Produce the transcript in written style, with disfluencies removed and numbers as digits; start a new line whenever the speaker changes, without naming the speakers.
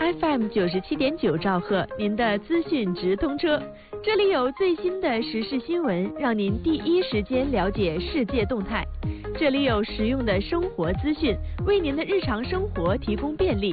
FM 97.9兆赫，您的资讯直通车。这里有最新的时事新闻，让您第一时间了解世界动态。这里有实用的生活资讯，为您的日常生活提供便利。